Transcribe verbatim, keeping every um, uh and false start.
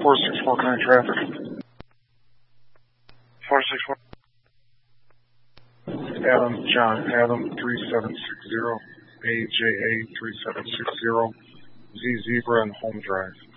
four six four current traffic. four six four. Adam, John, Adam, three seven six zero, A J A three seven six zero, Z Zebra and Home Drive.